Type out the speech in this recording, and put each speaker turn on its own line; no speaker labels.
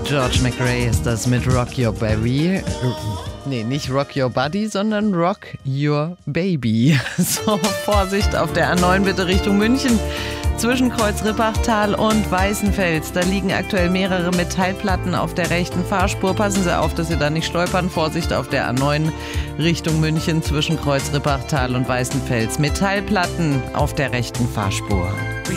George McRae ist das mit Rock Your Baby. Nee, nicht Rock Your Body, sondern Rock Your Baby. So, Vorsicht auf der A9 bitte Richtung München. Zwischen Kreuz-Rippachtal und Weißenfels. Da liegen aktuell mehrere Metallplatten auf der rechten Fahrspur. Passen Sie auf, dass Sie da nicht stolpern. Vorsicht auf der A9 Richtung München zwischen Kreuz-Rippachtal und Weißenfels. Metallplatten auf der rechten Fahrspur.